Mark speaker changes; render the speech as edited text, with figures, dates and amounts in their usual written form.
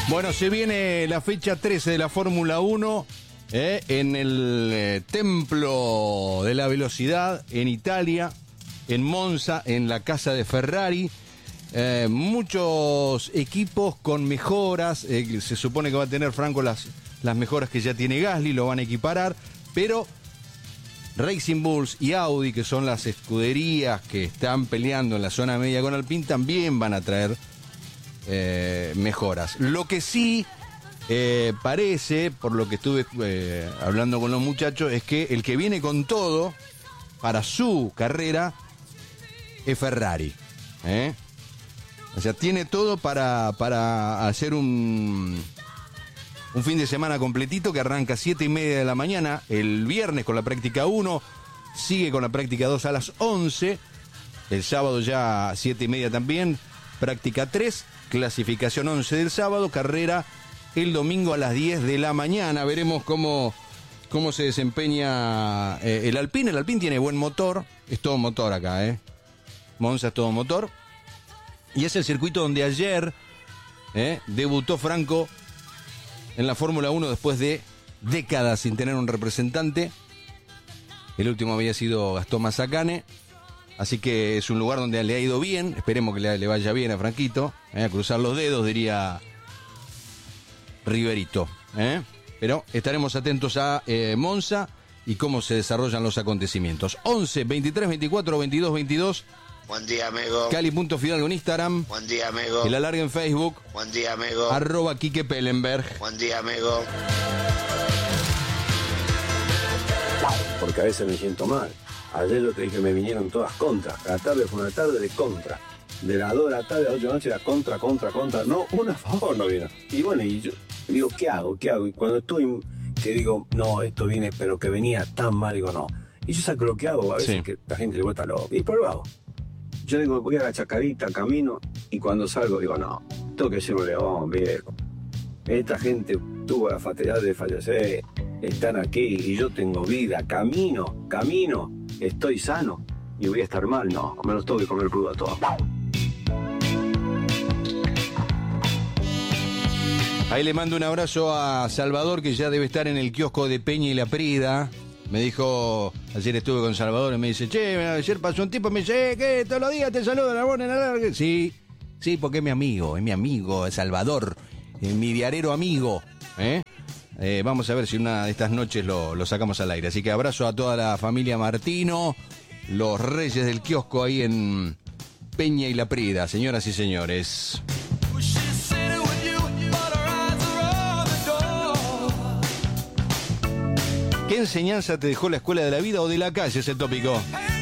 Speaker 1: Bueno, se viene la fecha 13 de la Fórmula 1 en el Templo de la Velocidad en Italia, en Monza, en la casa de Ferrari. Muchos equipos con mejoras. Se supone que va a tener Franco las mejoras que ya tiene Gasly, lo van a equiparar, pero Racing Bulls y Audi, que son las escuderías que están peleando en la zona media con Alpine, también van a traer mejoras. Lo que sí parece, por lo que estuve hablando con los muchachos, es que el que viene con todo para su carrera es Ferrari. O sea, tiene todo para hacer un fin de semana completito que arranca 7:30 de la mañana el viernes con la práctica 1, sigue con la práctica 2 a las 11, el sábado ya 7:30 también, práctica 3, clasificación 11 del sábado, carrera el domingo a las 10 de la mañana. Veremos cómo se desempeña el Alpine. El Alpine tiene buen motor, es todo motor acá, Monza es todo motor. Y es el circuito donde ayer debutó Franco en la Fórmula 1 después de décadas sin tener un representante. El último había sido Gastón Mazzacane. Así que es un lugar donde le ha ido bien. Esperemos que le vaya bien a Franquito. A cruzar los dedos, diría Riverito. Pero estaremos atentos a Monza y cómo se desarrollan los acontecimientos. 11, 23, 24, 22, 22.
Speaker 2: Buen día, amigo.
Speaker 1: Cali.Fidalgo en Instagram.
Speaker 2: Buen día, amigo.
Speaker 1: El alargue en Facebook.
Speaker 2: Buen día, amigo.
Speaker 1: @Quique Pellenberg.
Speaker 2: Buen día, amigo.
Speaker 3: Porque a veces me siento mal. Ayer yo te dije, me vinieron todas contras. La tarde fue una tarde de contra. De las 2 de la tarde a las 8 de la noche era contra. No, una a favor no vino. Y bueno, y yo digo, ¿qué hago? Y cuando estoy, que digo, no, esto viene, pero que venía tan mal, digo, no. Y yo saco lo que hago, a veces sí, que la gente le vuelta loco. Y pero lo hago. Yo digo, voy a la chacarita, camino, y cuando salgo digo, no, tengo que ser un león, viejo. Esta gente tuvo la fatalidad de fallecer, están aquí, y yo tengo vida, camino, estoy sano, y voy a estar mal, no, me los tengo que comer crudo a todos.
Speaker 1: Ahí le mando un abrazo a Salvador, que ya debe estar en el kiosco de Peña y La Prida. Me dijo, ayer estuve con Salvador y me dice, che, ayer pasó un tipo y me dice, ¿qué? Todos los días te saludan a vos en la larga. Sí, porque es mi amigo, es Salvador, es mi diarero amigo. Vamos a ver si una de estas noches lo sacamos al aire. Así que abrazo a toda la familia Martino, los reyes del kiosco ahí en Peña y La Prida, señoras y señores. ¿Qué enseñanza te dejó la escuela de la vida o de la calle? Es el tópico.